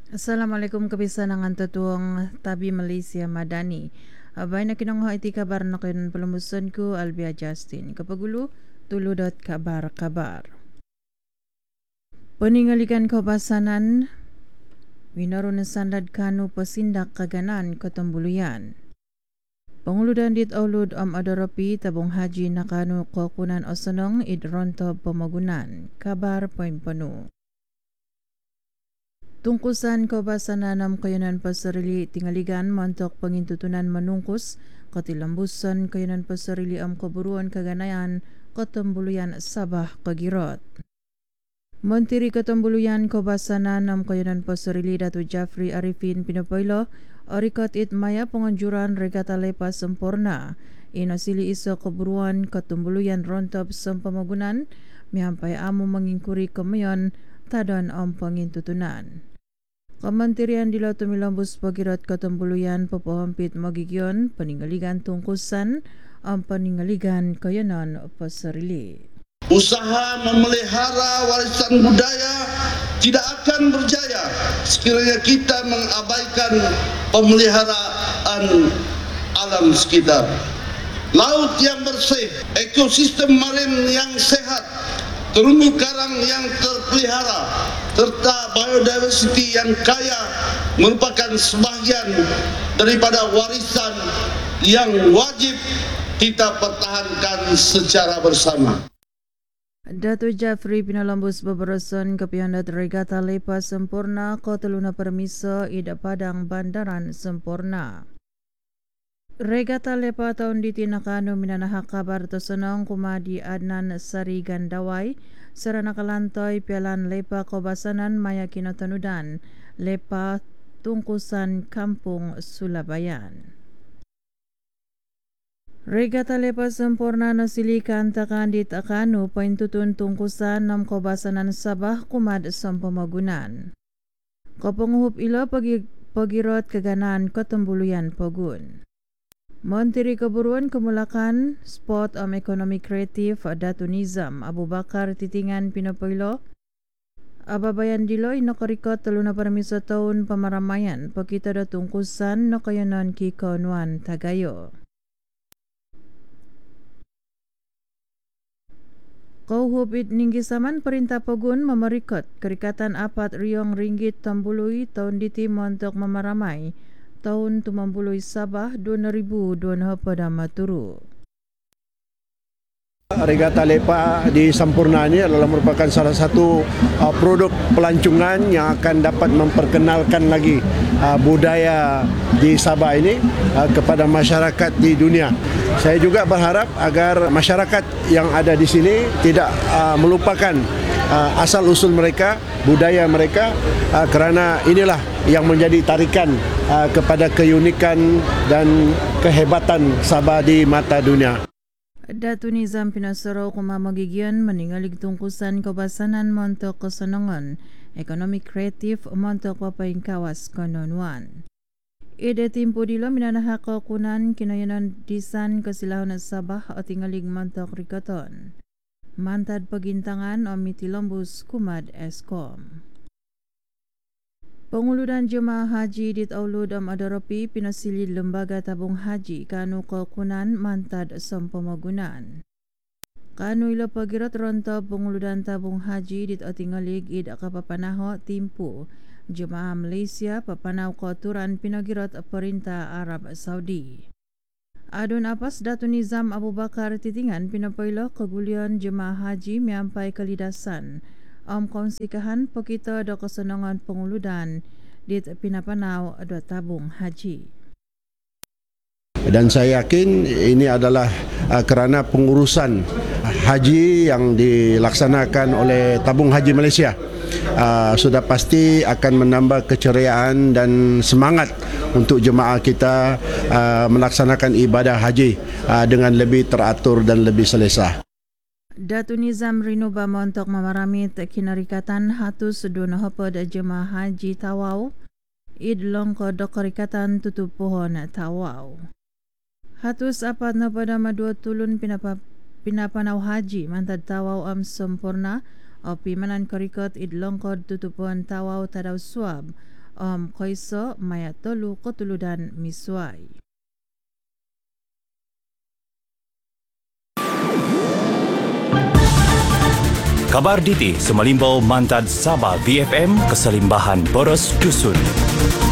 Assalamualaikum kebisanangan tetuang Tabi Malaysia Madani. Abay na kinangho iti kabar na kayon pelumusan ko Albia Justin. Kapagulu tuludot kabar-kabar. Peningalikan kabasanan minaro na sandad kanu pasindak kaganan katambuluyan. Panguludan dit aulud adarapi tabong haji na kanu kukunan osanong idrontob pamagunan. Kabar paimpanu. Tungkusan kabasananam kayanan pasarili tingaligan mantok pangintutunan manungkus katilambusan kayanan pasarili am kaburuan kaganayan katambuluyan Sabah kagirot. Menteri Katambuluyan Kabasananam kayanan pasarili Dato Jafri Arifin Pinopoilo arikat itmaya penganjuran regata lepas sempurna inasili iso kaburuan katambuluyan rontob sempamagunan mihampai amu mengingkuri kemayon tadan am pangintutunan. Kementerian Dilaw Tumilambus Pagirat Katambuluyan papahampit magigyon peningaligan tungkusan ang peningaligan kayanan pasarili. Usaha memelihara warisan budaya tidak akan berjaya sekiranya kita mengabaikan pemeliharaan alam sekitar. Laut yang bersih, ekosistem marin yang sehat, terumbu karang yang terpelihara, serta biodiversity yang kaya merupakan sebahagian daripada warisan yang wajib kita pertahankan secara bersama. Dato Jafri Pinalambus Babarasan Kapihandat Regata Lepas Sempurna Koteluna Permisa Ida Padang Bandaran Sempurna. Regata Lepa tahun ditinakano minanaha kabar tosanong kumadi Adnan Sari Gandawai sarana kalantoy pialan Lepa Kabasanan Maya Kinatanudan Lepa Tungkusan Kampung Sulabayan. Regata Lepa Sempurna nasilikan takandit akano paintutun tungkusan ng Kabasanan Sabah kumad sampamagunan. Kapanguhup ilo pagirot kaganan katambuluyan pagun. Menteri Keburuan Kemulakan Sport Economic Kreatif Dato Nizam Abu Bakar Titingan Pinopoilo ababayan diloy nakarikot taluna permiso taon pamaramayan pakita da tungkusan na kayanan ki Kaunuan Tagayo. Kauhubit ninggisaman perintah pagun memerikot kerikatan apat riyong ringgit tambului tahun diti montok mamaramay tahun tumambului Sabah 2000 pada maturu. Regata Lepa di Sampurna ini adalah merupakan salah satu produk pelancongan yang akan dapat memperkenalkan lagi budaya di Sabah ini kepada masyarakat di dunia. Saya juga berharap agar masyarakat yang ada di sini tidak melupakan asal-usul mereka, budaya mereka, kerana inilah yang menjadi tarikan kepada keunikan dan kehebatan Sabah di mata dunia. Dato Nizam pinasaro kumamagigyan maningalig tungkusan kabasanan montok kasanangan ekonomi kreatif montok papaingkawas kononuan. Ide timpo dilo minanaha kakunan kinayanan disan kasilahon at Sabah at tingalig montok rikaton. Mantad pagintangan o mitilombus kumad eskom. Panguludan Jemaah Haji dit aulud adarapi pinasilid lembaga tabung haji kanu kakunan mantad sampamagunan. Kanu ilo pagirat ronto panguludan tabung haji dit atingalig id kapapanaho timpu Jemaah Malaysia papanaw kauturan pinagirat perintah Arab Saudi. Adun apas Dato Nizam Abu Bakar Titingan pinapailo kagulian Jemaah Haji miampai kalidasan konsikahan pakita da kasanangan panguludan dit pinapanaw da tabung haji. Dan saya yakin ini adalah kerana pengurusan haji yang dilaksanakan oleh Tabung Haji Malaysia sudah pasti akan menambah keceriaan dan semangat untuk jemaah kita melaksanakan ibadah haji dengan lebih teratur dan lebih selesa. Dato Nizam Rinuba montok mamaramit kinarikatan hatus duna hapad Jemaah Haji Tawau idlong ko dokarikatan tutupuhon Tawau. Hatus apat na pada madua tulun pinapanaw haji mantad Tawau am sempurna o pimanan karikot idlong ko tutupuhon Tawau tadaw suab Khoiso Maya Tolu Kotulu dan Miswai. Kabar Diti Semalimbau Mantad Sabah VFM Keselimbahan Boros Dusun.